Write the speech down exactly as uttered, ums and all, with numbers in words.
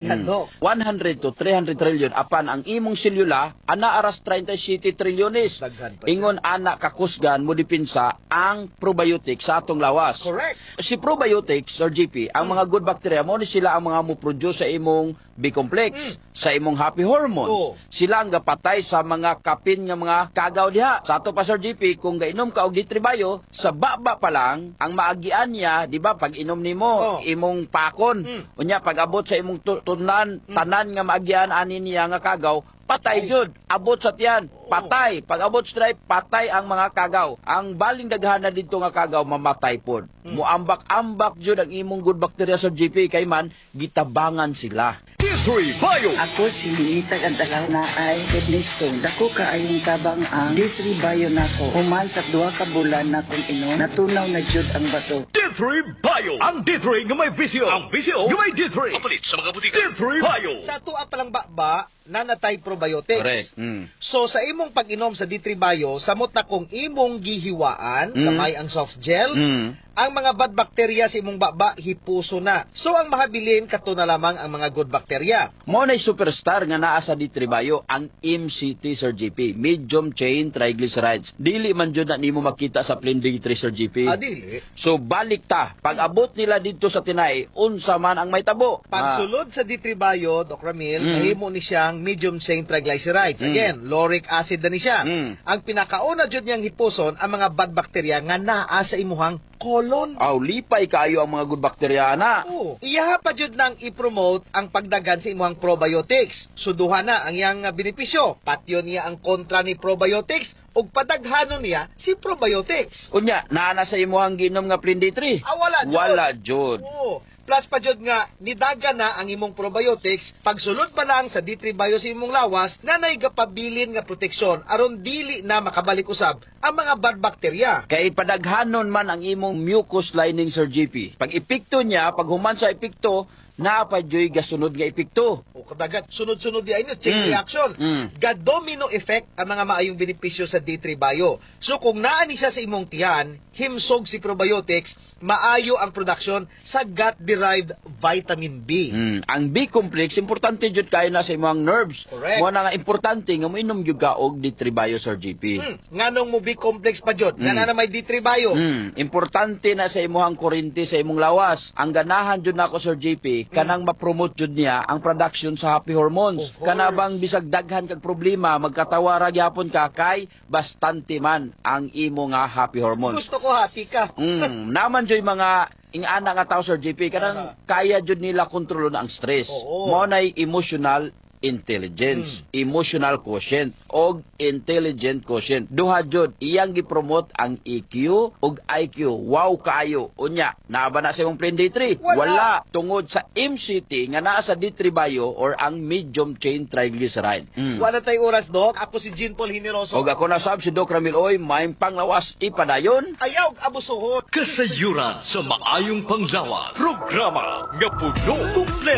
Yan, Doc. one hundred to three hundred trillion apan ang imong selula ana aras thirty-seven trilyones. Daghan pa siya. Ingon ana kakusgan mo dipinsa ang probiotics sa atong lawas. Correct. Si probiotics or G P, ang mga good bacteria mo ni sila ang mga mo produce sa imong B-complex, sa imong happy hormones. Oo. Sila ang gapatay sa mga kapin nga mga kagaw diha. Sa ato pa Sir G P, kung gainom ka og ditribayo, sa baba pa lang ang maagian niya, di ba, pag inom nimo Oo. imong pakon. Mm. Unya pag abot sa imong tu- tunan, tanan nga maagian ani niya nga kagaw, patay jud. Abot sa tiyan, patay. Pag abot sa drive, patay ang mga kagaw. Ang baling daghana dito nga kagaw mamatay pod. Muambak-ambak jud ang imong good bacteria sa G P kay man gitabangan sila. D three Bio. Ako si Nitag ang dalaw na ay kidney stone. Dako kaayong tabang ang D three Bio nako. Human sa duha ka bulan na kung inom, natunaw na jud ang bato. D three Bio. Ang D three nga may visyo. Ang visyo nga may D three. Kapalit sa mga butika. D three Bio. Sa tuwa pa lang ba, nanatay probiotics. Correct. Mm. So sa imong pag-inom sa D three Bio, samot na kung imong gihiwaan, Mm. kamay ang soft gel, Mm. ang mga bad bacteria sa imong baba hipuso na. So ang mahabilin kato na lamang ang mga good bacteria. Mo na superstar nga naa sa D three Bio ang M C T Sir G P, medium chain triglycerides. Dili man jud na nimo makita sa plain D three Sir G P. Adili. So balik ta, pag abot nila dito sa tinay, unsa man ang may tabo. Ah, Pagsulod sa D three Bio, Doc Ramil, Mm. mahimo ni siyang medium chain triglycerides. Again, lauric acid na ni siya. Mm. Ang pinakauna jud niyang hipuson ang mga bad bacteria nga naa sa imuhang colon. aw lipay kayo ang mga good bacteria na. Oo. Iyaha pa jud nang i-promote ang pagdagan sa imuhang probiotics. Suduha na ang iyang uh, benepisyo. Patyo niya ang kontra ni probiotics ug padaghanon niya si probiotics. Unya, naa na sa imong ginom nga plain D three. Ah, wala jud. Wala jud. Oo. Plus pa jud nga nidaga na ang imong probiotics pagsulod pa lang sa D three Bio sa imong lawas na naigapabilin nga proteksyon aron dili na makabalik usab ang mga bad bacteria. Kay padaghanon man ang imong mucus lining Sir G P. Pag epekto niya, pag human sa epekto, naa pa joy gasunod nga epekto. O kadagat sunod-sunod di ayun chain Mm. reaction. Mm. Ga-domino effect ang mga maayong benepisyo sa D three Bio. So kung naa ni siya sa imong tiyan, himsog si probiotics, maayo ang production sa gut-derived vitamin B. Mm. Ang B-complex, importante jud kayo na sa imong nerves. Correct. Mo na nga importante nga moinom jud ka og D three Bio Sir G P. Hmm. Nganong mo B-complex pa jud? Nga Mm. na na may D three Bio. Mm, importante na sa imong kurente sa imong lawas. Ang ganahan jud nako Sir G P, kanang ma-promote jud niya ang production sa happy hormones. Of course. Kana bang bisag daghan kag problema, magkatawara gyapon ka kay bastante man ang imo nga happy hormones. Gusto ko hati ka. Mm, naman jud mga ingana nga tao Sir G P, kanang kaya jud nila kontrolon ang stress. Oo. Mo nay emotional intelligence, emotional quotient og intelligent quotient. Duha jud iyang gipromote ang E Q ug I Q. Wow kaayo. Unya, naa ba na sa imong plain D three? Wala. Tungod sa M C T nga naa sa D three Bio or ang medium chain triglyceride. Mm. Wala tay oras, Doc. Ako si Jean Paul Hineroso. Og ako na sab si Doc Ramil Oy, may panglawas ipadayon. Ayaw abusuhot. Kasayuran sa maayong panglawas. Programa nga puno kumpleto.